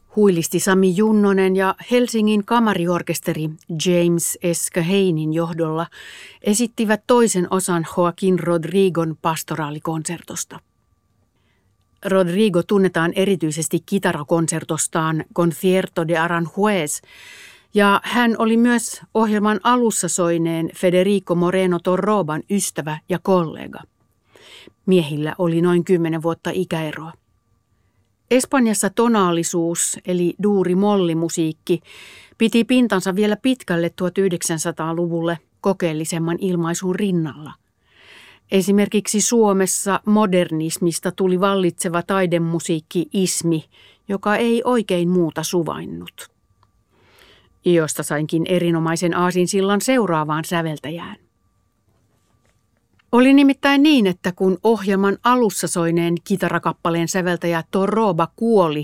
Huilisti Sami Junnonen ja Helsingin kamariorkesteri James S. Kahanein johdolla esittivät toisen osan Joaquin Rodrigon pastoraalikonsertosta. Rodrigo tunnetaan erityisesti kitarakonsertostaan Concierto de Aranjuez, ja hän oli myös ohjelman alussa soineen Federico Moreno Torroban ystävä ja kollega. Miehillä oli noin 10 vuotta ikäeroa. Espanjassa tonaalisuus eli duuri-mollimusiikki piti pintansa vielä pitkälle 1900-luvulle kokeellisemman ilmaisun rinnalla. Esimerkiksi Suomessa modernismista tuli vallitseva taidemusiikki-ismi, joka ei oikein muuta suvainnut. Josta sainkin erinomaisen aasinsillan seuraavaan säveltäjään. Oli nimittäin niin, että kun ohjelman alussa soineen kitarakappaleen säveltäjä Torroba kuoli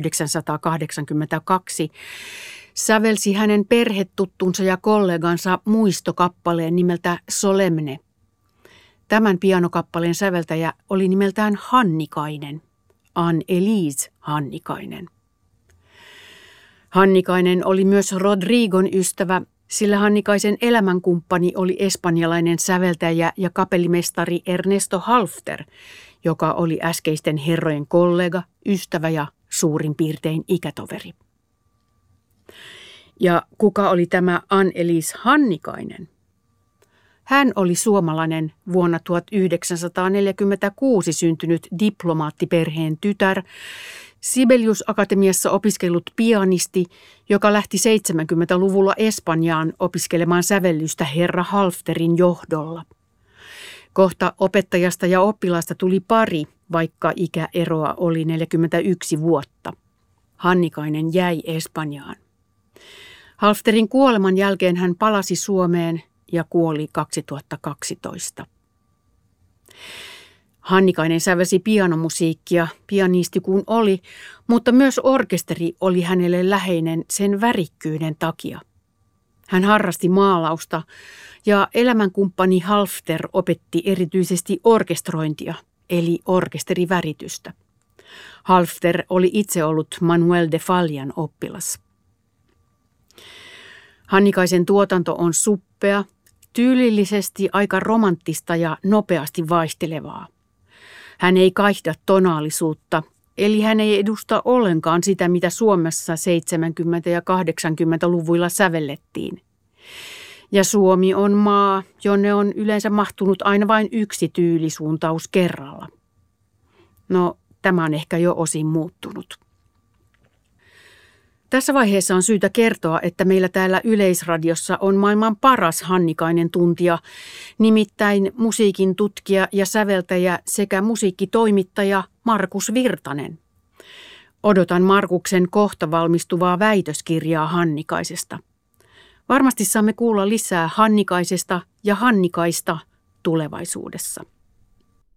1982, sävelsi hänen perhetuttunsa ja kollegansa muistokappaleen nimeltä Solemne. Tämän pianokappaleen säveltäjä oli nimeltään Hannikainen, Anne-Elise Hannikainen. Hannikainen oli myös Rodrigon ystävä, sillä Hannikaisen elämänkumppani oli espanjalainen säveltäjä ja kapellimestari Ernesto Halffter, joka oli äskeisten herrojen kollega, ystävä ja suurin piirtein ikätoveri. Ja kuka oli tämä Anne-Elise Hannikainen? Hän oli suomalainen vuonna 1946 syntynyt diplomaattiperheen tytär, Sibelius-akatemiassa opiskellut pianisti, joka lähti 70-luvulla Espanjaan opiskelemaan sävellystä herra Halfterin johdolla. Kohta opettajasta ja oppilaasta tuli pari, vaikka ikäeroa oli 41 vuotta. Hannikainen jäi Espanjaan. Halfterin kuoleman jälkeen hän palasi Suomeen ja kuoli 2012. Hannikainen sävelsi pianomusiikkia, pianisti kuin oli, mutta myös orkesteri oli hänelle läheinen sen värikkyyden takia. Hän harrasti maalausta ja elämänkumppani Halffter opetti erityisesti orkestrointia, eli orkesteriväritystä. Halffter oli itse ollut Manuel de Fallan oppilas. Hannikaisen tuotanto on suppea, tyylillisesti aika romanttista ja nopeasti vaihtelevaa. Hän ei kaihda tonaalisuutta, eli hän ei edusta ollenkaan sitä, mitä Suomessa 70- ja 80-luvuilla sävellettiin. Ja Suomi on maa, jonne on yleensä mahtunut aina vain yksi tyylisuuntaus kerralla. No, tämä on ehkä jo osin muuttunut. Tässä vaiheessa on syytä kertoa, että meillä täällä Yleisradiossa on maailman paras Hannikainen tuntija, nimittäin musiikin tutkija ja säveltäjä sekä musiikkitoimittaja Markus Virtanen. Odotan Markuksen kohta valmistuvaa väitöskirjaa Hannikaisesta. Varmasti saamme kuulla lisää Hannikaisesta ja Hannikaista tulevaisuudessa.